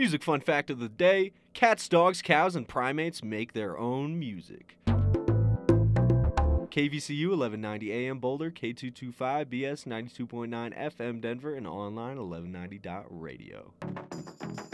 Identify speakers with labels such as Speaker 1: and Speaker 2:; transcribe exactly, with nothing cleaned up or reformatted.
Speaker 1: Music fun fact of the day: cats, dogs, cows, and primates make their own music. K V C U eleven ninety A M Boulder, K two twenty-five B S ninety-two point nine F M Denver, and online eleven ninety dot radio.